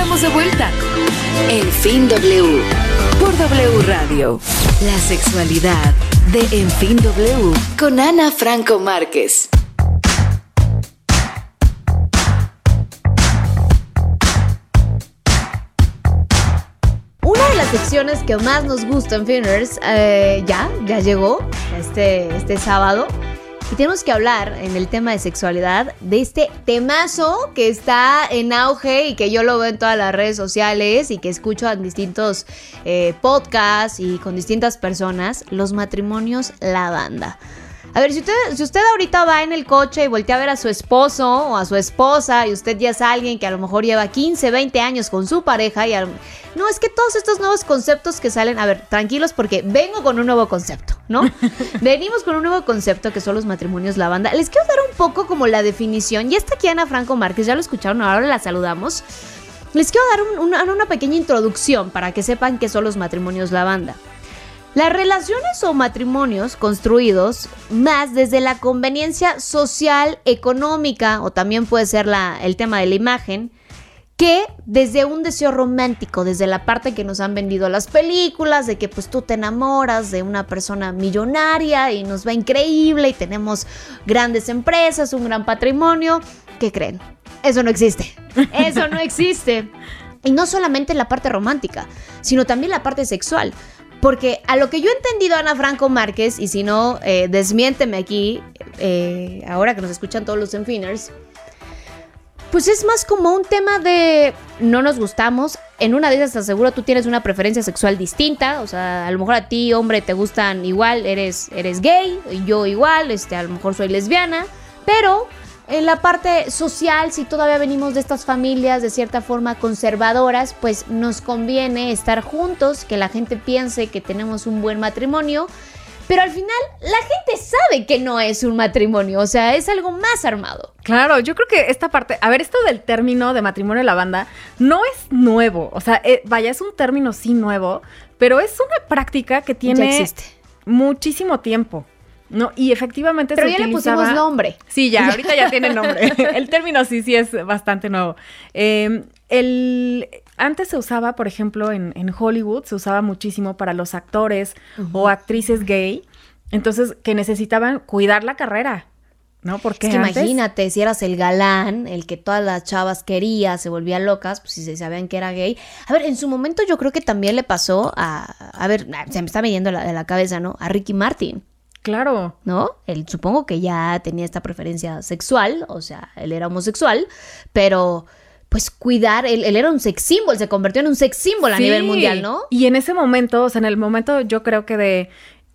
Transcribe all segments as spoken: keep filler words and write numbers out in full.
estamos de vuelta. En Fin W. Por W Radio. La sexualidad de En Fin W. Con Ana Franco Márquez. Una de las secciones que más nos gusta en Finners eh, ya, ya llegó este, este sábado. Y tenemos que hablar en el tema de sexualidad de este temazo que está en auge y que yo lo veo en todas las redes sociales y que escucho en distintos eh, podcasts y con distintas personas, los matrimonios lavanda. A ver, si usted, si usted ahorita va en el coche y voltea a ver a su esposo o a su esposa y usted ya es alguien que a lo mejor lleva quince, veinte años con su pareja y a, no, es que todos estos nuevos conceptos que salen, a ver, tranquilos porque vengo con un nuevo concepto, ¿no? Venimos con un nuevo concepto que son los matrimonios lavanda. Les quiero dar un poco como la definición. Ya está aquí Ana Franco Márquez, ya lo escucharon, ahora la saludamos. Les quiero dar un, una, una pequeña introducción para que sepan qué son los matrimonios lavanda. Las relaciones o matrimonios construidos más desde la conveniencia social, económica, o también puede ser la, el tema de la imagen, que desde un deseo romántico, desde la parte que nos han vendido las películas, de que pues tú te enamoras de una persona millonaria y nos va increíble y tenemos grandes empresas, un gran patrimonio. ¿Qué creen? Eso no existe. Eso no existe. Y no solamente la parte romántica, sino también la parte sexual. Porque a lo que yo he entendido, Ana Franco Márquez, y si no, eh, desmiénteme aquí, eh, ahora que nos escuchan todos los Enfiners, pues es más como un tema de no nos gustamos. En una de esas, te aseguro, tú tienes una preferencia sexual distinta. O sea, a lo mejor a ti, hombre, te gustan igual, eres, eres gay, yo igual, este, a lo mejor soy lesbiana, pero en la parte social, si todavía venimos de estas familias de cierta forma conservadoras, pues nos conviene estar juntos, que la gente piense que tenemos un buen matrimonio, pero al final la gente sabe que no es un matrimonio, o sea, es algo más armado. Claro, yo creo que esta parte, a ver, esto del término de matrimonio lavanda no es nuevo, o sea, eh, vaya, es un término sí nuevo, pero es una práctica que tiene ya existe muchísimo tiempo. No, y efectivamente pero se ya utilizaba... le pusimos nombre. Sí, ya, ahorita ya tiene nombre. El término sí, sí es bastante nuevo. Eh, el... Antes se usaba, por ejemplo, en, en Hollywood, se usaba muchísimo para los actores uh-huh. o actrices gay, entonces, que necesitaban cuidar la carrera, ¿no? Porque es que antes... imagínate, si eras el galán, el que todas las chavas querían, se volvían locas, pues si se sabían que era gay. A ver, en su momento yo creo que también le pasó a... A ver, se me está viniendo la, de la cabeza, ¿no? A Ricky Martin. Claro. ¿No? Él supongo que ya tenía esta preferencia sexual, o sea, él era homosexual, pero pues cuidar, él, él era un sex symbol, se convirtió en un sex symbol sí. a nivel mundial, ¿no? Y en ese momento, o sea, en el momento yo creo que de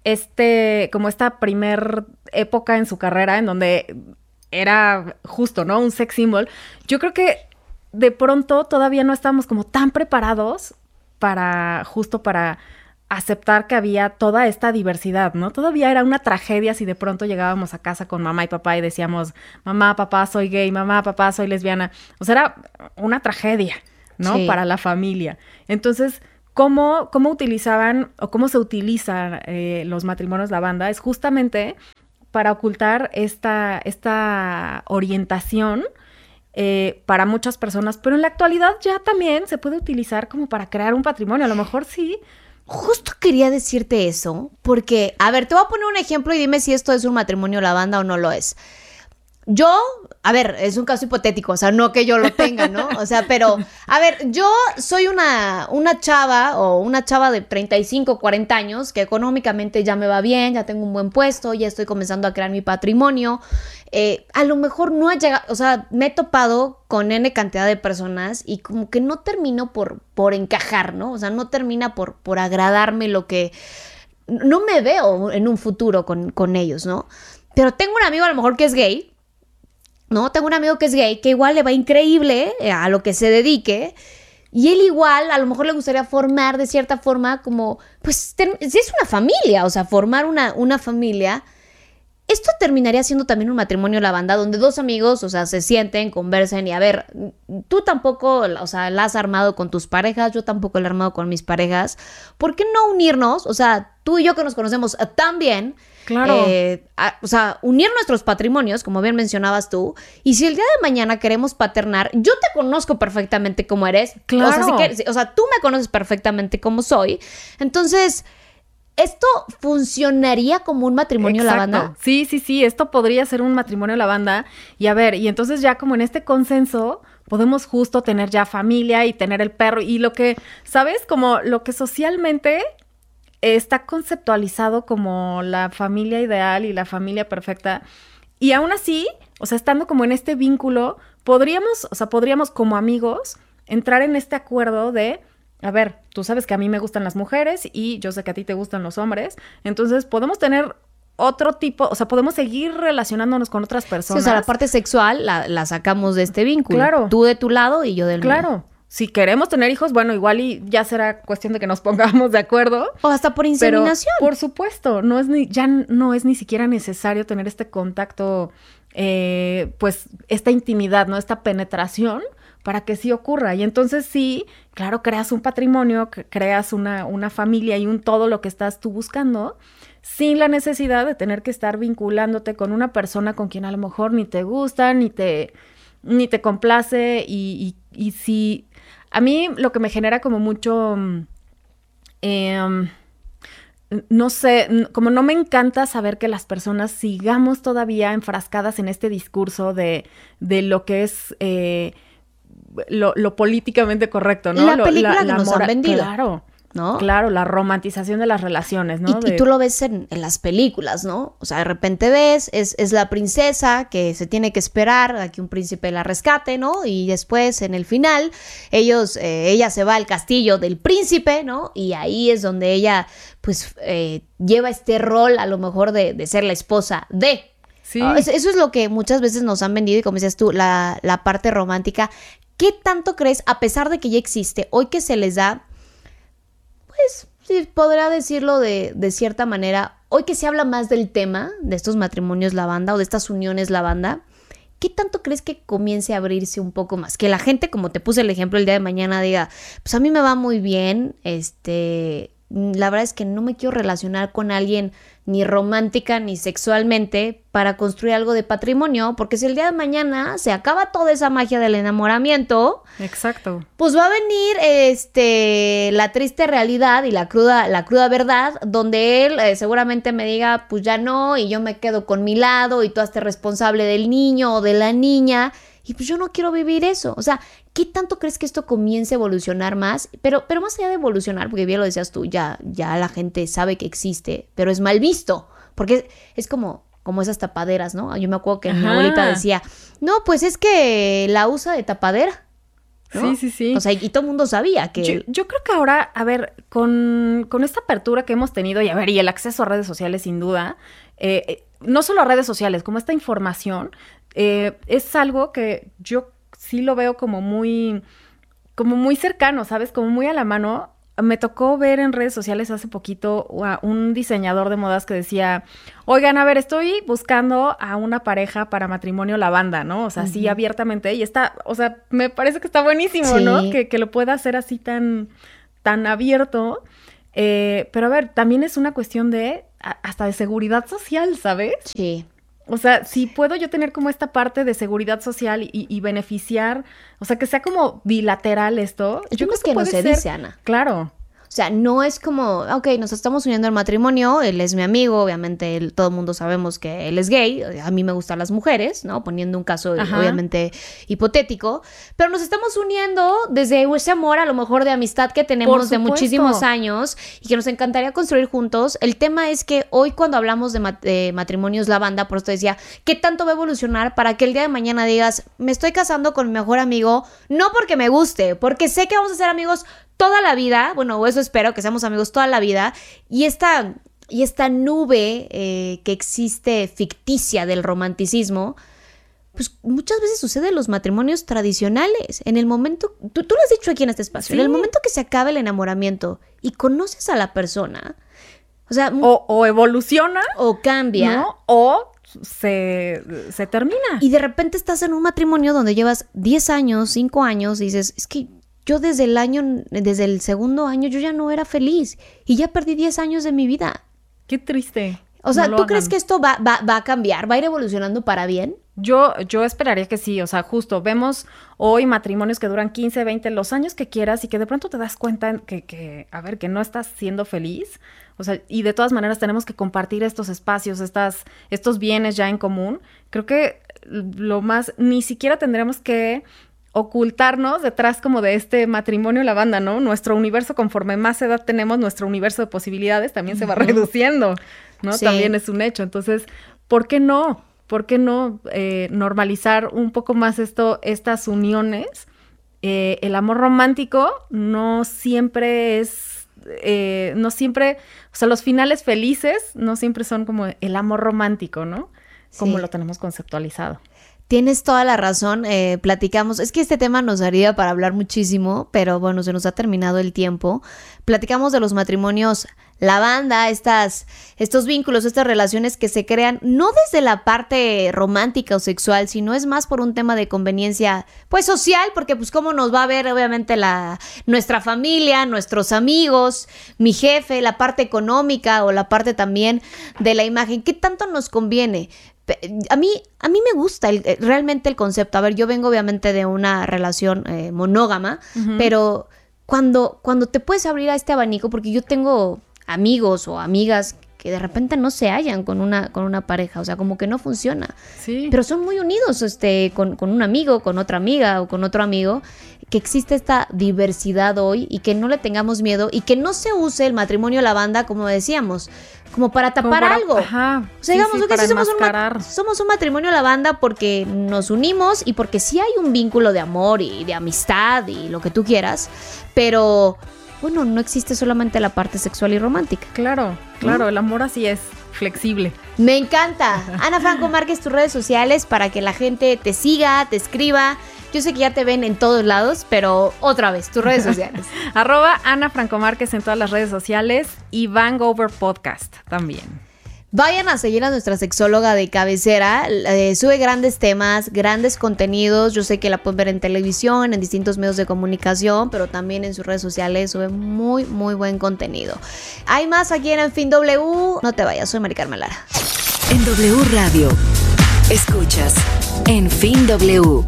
este, como esta primer época en su carrera en donde era justo, ¿no? Un sex symbol, yo creo que de pronto todavía no estábamos como tan preparados para, justo para... aceptar que había toda esta diversidad, ¿no? Todavía era una tragedia si de pronto llegábamos a casa con mamá y papá y decíamos, mamá, papá, soy gay, mamá, papá, soy lesbiana. O sea, era una tragedia, ¿no? Sí. Para la familia. Entonces, ¿cómo, cómo utilizaban o cómo se utilizan eh, los matrimonios lavanda? Es justamente para ocultar esta, esta orientación Eh, para muchas personas, pero en la actualidad ya también se puede utilizar como para crear un patrimonio, a lo mejor sí. Justo quería decirte eso, porque, a ver, te voy a poner un ejemplo y dime si esto es un matrimonio lavanda o no lo es. Yo, a ver, es un caso hipotético, o sea, no que yo lo tenga, ¿no? O sea, pero, a ver, yo soy una, una chava o una chava de treinta y cinco, cuarenta años que económicamente ya me va bien, ya tengo un buen puesto, ya estoy comenzando a crear mi patrimonio. Eh, a lo mejor no ha llegado, o sea, me he topado con N cantidad de personas y como que no termino por, por encajar, ¿no? O sea, no termina por, por agradarme lo que... No me veo en un futuro con, con ellos, ¿no? Pero tengo un amigo a lo mejor que es gay, ¿no? Tengo un amigo que es gay, que igual le va increíble a lo que se dedique, y él igual a lo mejor le gustaría formar de cierta forma como, pues, ter- si es una familia, o sea, formar una, una familia. Esto terminaría siendo también un matrimonio lavanda, donde dos amigos, o sea, se sienten, conversen y a ver, tú tampoco, o sea, la has armado con tus parejas, yo tampoco la he armado con mis parejas. ¿Por qué no unirnos? O sea, tú y yo que nos conocemos tan bien, claro. eh, a, o sea, unir nuestros patrimonios, como bien mencionabas tú, y si el día de mañana queremos paternar, yo te conozco perfectamente como eres, claro. o sea, si que, o sea, tú me conoces perfectamente como soy, entonces... ¿Esto funcionaría como un matrimonio Exacto. lavanda? Sí, sí, sí, esto podría ser un matrimonio lavanda. Y a ver, y entonces ya como en este consenso podemos justo tener ya familia y tener el perro. Y lo que, ¿sabes? Como lo que socialmente está conceptualizado como la familia ideal y la familia perfecta. Y aún así, o sea, estando como en este vínculo, podríamos, o sea, podríamos como amigos entrar en este acuerdo de... A ver, tú sabes que a mí me gustan las mujeres y yo sé que a ti te gustan los hombres, entonces podemos tener otro tipo, o sea, podemos seguir relacionándonos con otras personas. Sí, o sea, la parte sexual la, la sacamos de este vínculo. Claro. Tú de tu lado y yo del mío. Claro. Si queremos tener hijos, bueno, igual y ya será cuestión de que nos pongamos de acuerdo. O hasta por inseminación. Pero, por supuesto, no es ni, ya no es ni siquiera necesario tener este contacto, eh, pues, esta intimidad, ¿no? Esta penetración para que sí ocurra. Y entonces sí, claro, creas un patrimonio, creas una, una familia y un todo lo que estás tú buscando, sin la necesidad de tener que estar vinculándote con una persona con quien a lo mejor ni te gusta, ni te, ni te complace. Y, y, y si a mí lo que me genera como mucho, eh, no sé, como no me encanta saber que las personas sigamos todavía enfrascadas en este discurso de, de lo que es... Eh, Lo, lo políticamente correcto, ¿no? La lo, película la, que la nos mora- han vendido. Claro, ¿no? Claro, la romantización de las relaciones, ¿no? Y, de... y tú lo ves en, en las películas, ¿no? O sea, de repente ves, es, es la princesa que se tiene que esperar a que un príncipe la rescate, ¿no? Y después, en el final, ellos, eh, ella se va al castillo del príncipe, ¿no? Y ahí es donde ella, pues, eh, lleva este rol, a lo mejor, de, de ser la esposa de... Sí. Oh, eso, eso es lo que muchas veces nos han vendido y como decías tú, la, la parte romántica. ¿Qué tanto crees, a pesar de que ya existe, hoy que se les da, pues, sí, podría decirlo de, de cierta manera, hoy que se habla más del tema de estos matrimonios lavanda o de estas uniones lavanda, ¿qué tanto crees que comience a abrirse un poco más? Que la gente, como te puse el ejemplo el día de mañana, diga, pues a mí me va muy bien, este, la verdad es que no me quiero relacionar con alguien ni romántica ni sexualmente para construir algo de patrimonio, porque si el día de mañana se acaba toda esa magia del enamoramiento, exacto, pues va a venir este la triste realidad y la cruda la cruda verdad, donde él eh, seguramente me diga, pues ya no, y yo me quedo con mi lado y tú hazte responsable del niño o de la niña, y pues yo no quiero vivir eso. O sea, ¿qué tanto crees que esto comience a evolucionar más? Pero, pero más allá de evolucionar, porque bien lo decías tú, ya, ya la gente sabe que existe, pero es mal visto, porque es, es como, como esas tapaderas, ¿no? Yo me acuerdo que Ajá. mi abuelita decía, no, pues es que la usa de tapadera, ¿no? Sí, sí, sí. O sea, y, y todo el mundo sabía que... Yo, yo creo que ahora, a ver, con, con esta apertura que hemos tenido, y a ver, y el acceso a redes sociales, sin duda, eh, no solo a redes sociales, como esta información, eh, es algo que yo sí lo veo como muy, como muy cercano, ¿sabes? Como muy a la mano. Me tocó ver en redes sociales hace poquito a un diseñador de modas que decía, oigan, a ver, estoy buscando a una pareja para matrimonio lavanda, ¿no? O sea, así uh-huh. abiertamente. Y está, o sea, me parece que está buenísimo, sí. ¿no? Que, que lo pueda hacer así tan, tan abierto. Eh, pero a ver, también es una cuestión de, hasta de seguridad social, ¿sabes? Sí. O sea, si puedo yo tener como esta parte de seguridad social y, y beneficiar, o sea, que sea como bilateral esto. El yo tema creo es que, que no se ser, dice, Ana. Claro. O sea, no es como, ok, nos estamos uniendo al matrimonio, él es mi amigo, obviamente él, todo el mundo sabemos que él es gay, a mí me gustan las mujeres, ¿no? Poniendo un caso Ajá. obviamente hipotético, pero nos estamos uniendo desde ese amor a lo mejor de amistad que tenemos de muchísimos años y que nos encantaría construir juntos. El tema es que hoy cuando hablamos de, mat- de matrimonios lavanda, por esto decía, ¿qué tanto va a evolucionar para que el día de mañana digas, me estoy casando con mi mejor amigo, no porque me guste, porque sé que vamos a ser amigos toda la vida, bueno, o eso espero, que seamos amigos toda la vida, y esta, y esta nube eh, que existe ficticia del romanticismo, pues muchas veces sucede en los matrimonios tradicionales. En el momento, tú, tú lo has dicho aquí en este espacio, sí. en el momento que se acaba el enamoramiento y conoces a la persona, o sea... O, o evoluciona. O cambia. ¿No? O... Se, se termina. Y de repente estás en un matrimonio donde llevas diez años, cinco años, y dices, es que yo desde el año, desde el segundo año, yo ya no era feliz y ya perdí diez años de mi vida. Qué triste. O sea, no ¿tú hagan. crees que esto va, va, va a cambiar? ¿Va a ir evolucionando para bien? Yo, yo esperaría que sí, o sea, justo vemos hoy matrimonios que duran quince, veinte, los años que quieras y que de pronto te das cuenta que, que, a ver, que no estás siendo feliz, o sea, y de todas maneras tenemos que compartir estos espacios, estas, estos bienes ya en común. Creo que lo más, ni siquiera tendremos que ocultarnos detrás como de este matrimonio lavanda, ¿no? Nuestro universo, conforme más edad tenemos, nuestro universo de posibilidades también se va reduciendo, ¿no? Sí. También es un hecho. Entonces, ¿por qué no? ¿Por qué no eh, normalizar un poco más esto, estas uniones? Eh, el amor romántico no siempre es, eh, no siempre, o sea, los finales felices no siempre son como el amor romántico, ¿no? Como sí. lo tenemos conceptualizado. Tienes toda la razón, eh, platicamos, es que este tema nos daría para hablar muchísimo, pero bueno, se nos ha terminado el tiempo. Platicamos de los matrimonios lavanda, estas, estos vínculos, estas relaciones que se crean no desde la parte romántica o sexual, sino es más por un tema de conveniencia, pues social, porque pues cómo nos va a ver obviamente la, nuestra familia, nuestros amigos, mi jefe, la parte económica o la parte también de la imagen, ¿qué tanto nos conviene? A mí, a mí me gusta el, realmente el concepto. A ver, yo vengo obviamente de una relación eh, monógama, uh-huh. pero cuando, cuando te puedes abrir a este abanico, porque yo tengo amigos o amigas que de repente no se hallan con una, con una pareja, o sea, como que no funciona. Sí. Pero son muy unidos este, con, con un amigo, con otra amiga o con otro amigo, que existe esta diversidad hoy y que no le tengamos miedo y que no se use el matrimonio lavanda, como decíamos, como para tapar como para, algo. Ajá. O sea, digamos, sí, sí, okay, para sí somos, un ma- somos un matrimonio lavanda porque nos unimos y porque sí hay un vínculo de amor y de amistad y lo que tú quieras, pero bueno, no existe solamente la parte sexual y romántica. Claro, claro, ¿no? El amor así es, flexible. Me encanta. Ana Franco Márquez, tus redes sociales para que la gente te siga, te escriba. Yo sé que ya te ven en todos lados, pero otra vez, tus redes sociales. Arroba Ana Franco Márquez en todas las redes sociales y Vangover Podcast también. Vayan a seguir a nuestra sexóloga de cabecera, eh, sube grandes temas, grandes contenidos, yo sé que la pueden ver en televisión, en distintos medios de comunicación, pero también en sus redes sociales sube muy, muy buen contenido. Hay más aquí en En Fin W, no te vayas, soy Mari Carmen Lara. En W Radio, escuchas En Fin W.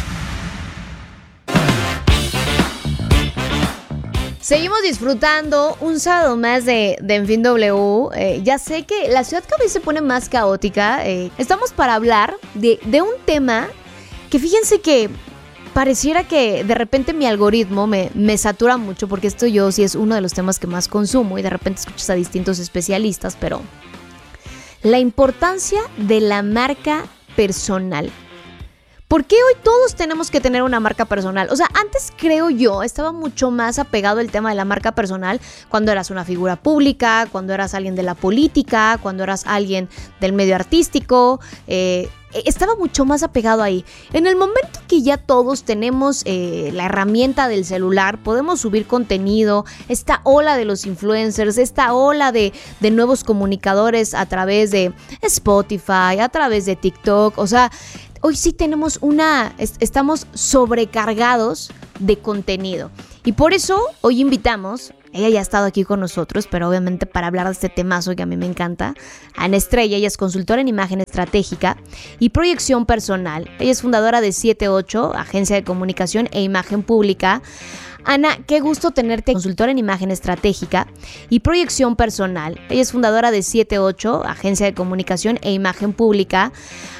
Seguimos disfrutando un sábado más de, de En Fin W. Eh, ya sé que la ciudad cada vez se pone más caótica. Eh, estamos para hablar de, de un tema que fíjense que pareciera que de repente mi algoritmo me, me satura mucho, porque esto yo sí es uno de los temas que más consumo y de repente escuchas a distintos especialistas, pero la importancia de la marca personal. ¿Por qué hoy todos tenemos que tener una marca personal? O sea, antes creo yo estaba mucho más apegado al tema de la marca personal cuando eras una figura pública, cuando eras alguien de la política, cuando eras alguien del medio artístico. Eh, estaba mucho más apegado ahí. En el momento que ya todos tenemos eh, la herramienta del celular, podemos subir contenido, esta ola de los influencers, esta ola de, de nuevos comunicadores a través de Spotify, a través de TikTok, o sea, hoy sí tenemos una, estamos sobrecargados de contenido. Y por eso hoy invitamos, ella ya ha estado aquí con nosotros, pero obviamente para hablar de este temazo que a mí me encanta, a Ana Estrella. Ella es consultora en imagen estratégica y proyección personal. Ella es fundadora de siete ocho, agencia de comunicación e imagen pública. Ana, qué gusto tenerte, consultora en imagen estratégica y proyección personal. Ella es fundadora de siete ocho, agencia de comunicación e imagen pública.